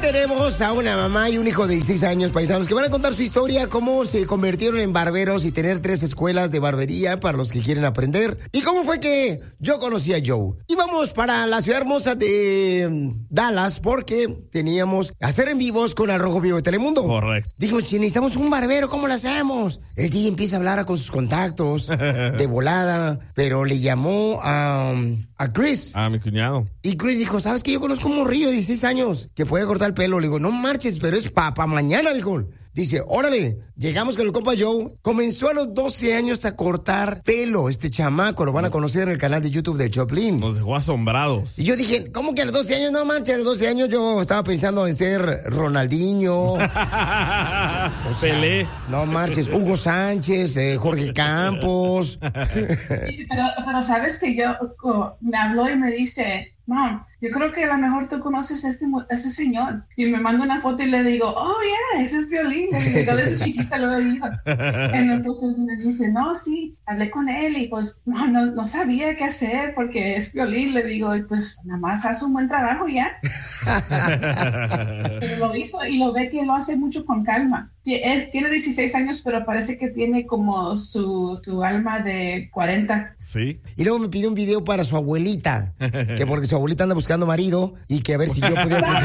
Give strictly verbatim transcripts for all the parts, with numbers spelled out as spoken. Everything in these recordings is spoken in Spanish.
tenemos a una mamá y un hijo de dieciséis años, paisanos, que van a contar su historia, cómo se convirtieron en barberos y tener tres escuelas de barbería para los que quieren aprender. Y cómo fue que yo conocí a Joe. Y vamos para la ciudad hermosa de Dallas porque teníamos que hacer en vivos con Al Rojo Vivo de Telemundo. Correcto. Dijimos, si necesitamos un barbero, ¿cómo lo hacemos? El día empieza a hablar con sus contactos de volada, pero le llamó a, a Chris. A mi cuñado. Y Chris dijo, ¿sabes qué? Yo conozco un morrillo de dieciséis años que puede cortar el pelo. Le digo, no marches, pero es para pa mañana, viejo. Dice, órale, llegamos con el compa Joe. Comenzó a los doce años a cortar pelo. Este chamaco lo van a conocer en el canal de YouTube de Choplin. Nos dejó asombrados. Y yo dije, ¿cómo que a los doce años? No manches, a los doce años yo estaba pensando en ser Ronaldinho. O sea, Pelé. No marches, Hugo Sánchez, eh, Jorge Campos. pero, pero sabes que yo, oh, me habló y me dice, Mom, yo creo que a lo mejor tú conoces a este, a ese señor. Y me manda una foto y le digo, oh, yeah, ese es Violín. Le digo, yo desde chiquita lo he oído. Entonces me dice, no, sí, hablé con él y pues no, no, no sabía qué hacer porque es Violín. Le digo, y pues nada más hace un buen trabajo ya. Pero lo hizo y lo ve que lo hace mucho con calma. Él tiene dieciséis años, pero parece que tiene como su, su alma de cuarenta. Sí. Y luego me pidió un video para su abuelita, que porque su abuelita anda buscando marido y que a ver si yo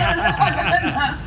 podía...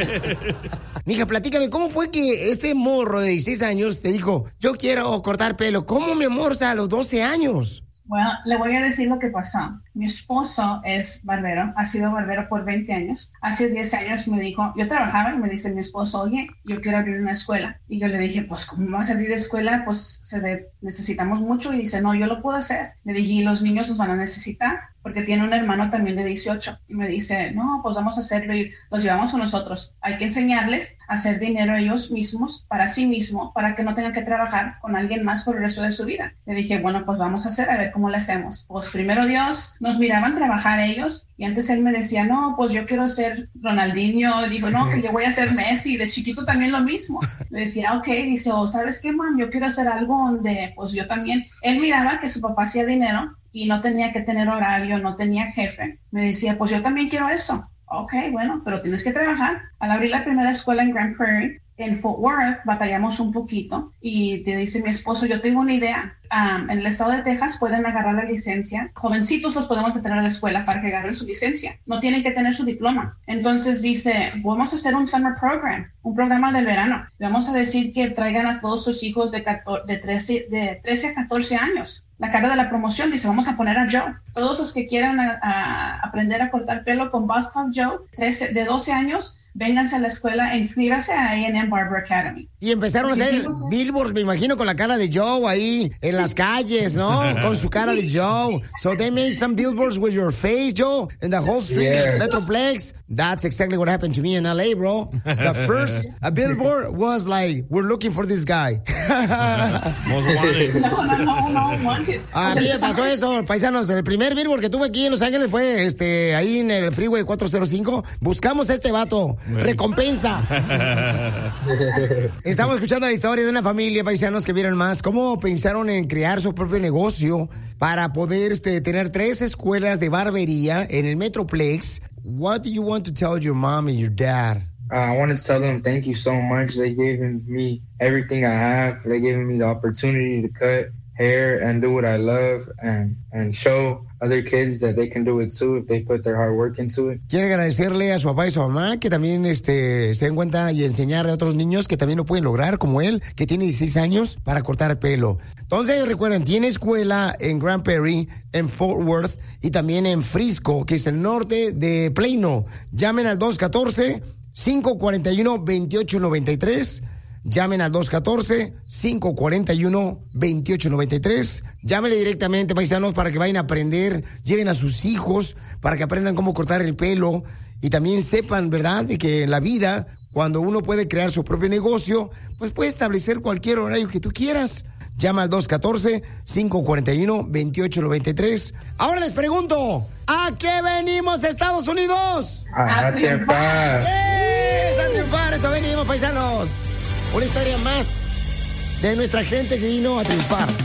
Mija, platícame, ¿cómo fue que este morro de dieciséis años te dijo, yo quiero cortar pelo? ¿Cómo, mi amor, o sea, a los doce años? Bueno, le voy a decir lo que pasó. Mi esposo es barbero, ha sido barbero por veinte años. Hace diez años me dijo, yo trabajaba y me dice mi esposo, oye, yo quiero abrir una escuela. Y yo le dije, pues, ¿cómo vas a abrir escuela? Pues se de, necesitamos mucho. Y dice, no, yo lo puedo hacer. Le dije, ¿y los niños los van a necesitar? Porque tiene un hermano también de dieciocho. Y me dice, no, pues vamos a hacerlo y los llevamos con nosotros. Hay que enseñarles a hacer dinero ellos mismos, para sí mismos, para que no tengan que trabajar con alguien más por el resto de su vida. Le dije, bueno, pues vamos a hacer, a ver cómo lo hacemos. Pues primero Dios, nos miraban trabajar ellos. Y antes él me decía, no, pues yo quiero ser Ronaldinho. Digo, no, que yo voy a ser Messi. De chiquito también lo mismo. Le decía, ok. Dice, oh, ¿sabes qué, man? Yo quiero hacer algo donde, pues yo también. Él miraba que su papá hacía dinero y no tenía que tener horario, no tenía jefe. Me decía, pues yo también quiero eso. Ok, bueno, pero tienes que trabajar. Al abrir la primera escuela en Grand Prairie, en Fort Worth, batallamos un poquito y te dice mi esposo, yo tengo una idea. Um, en el estado de Texas pueden agarrar la licencia. Jovencitos los podemos meter a la escuela para que agarren su licencia. No tienen que tener su diploma. Entonces dice, vamos a hacer un summer program, un programa del verano. Le vamos a decir que traigan a todos sus hijos de, catorce, de, trece, de trece a catorce años. La cara de la promoción dice, vamos a poner a Joe. Todos los que quieran a, a aprender a cortar pelo con Boston Joe, trece, de doce años, vénganse a la escuela e inscríbase a A and M Barber Academy. Y empezaron a hacer billboards, me imagino, con la cara de Joe ahí en las calles, ¿no? Con su cara de Joe. So they made some billboards with your face, Joe, in the whole street, yeah. Metroplex. That's exactly what happened to me in L A, bro. The first a billboard was like, we're looking for this guy. Most wanted. No, no, no, no, wanted. A mí me pasó eso, paisanos. El primer billboard que tuve aquí en Los Ángeles fue este ahí en el Freeway cuatrocientos cinco. Buscamos a este vato. Recompensa. Estamos escuchando la historia de una familia, paisanos, que vieron más cómo pensaron en crear su propio negocio para poder este, tener tres escuelas de barbería en el Metroplex. What do you want to tell your mom and your dad? Uh, I want to tell them thank you so much. They gave me everything I have. They gave me the opportunity to cut hair and do what I love and, and show other kids that they can do it too if they put their hard work into it. Quiero agradecerle a su papá y su mamá que también este, se den cuenta y enseñarle a otros niños que también lo pueden lograr como él, que tiene dieciséis años para cortar pelo. Entonces recuerden, tiene escuela en Grand Prairie, en Fort Worth y también en Frisco, que es el norte de Plano. Llamen al dos uno cuatro, cinco cuatro uno, dos ocho nueve tres. Llamen al dos uno cuatro, cinco cuatro uno, dos ocho nueve tres. Llámenle directamente, paisanos, para que vayan a aprender. Lleven a sus hijos para que aprendan cómo cortar el pelo. Y también sepan, ¿verdad?, de que en la vida, cuando uno puede crear su propio negocio, pues puede establecer cualquier horario que tú quieras. Llama al dos uno cuatro, cinco cuatro uno, dos ocho nueve tres. Ahora les pregunto, ¿a qué venimos, Estados Unidos? A triunfar. ¡Yes! A triunfar, eso venimos, paisanos. Una historia más de nuestra gente que vino a triunfar.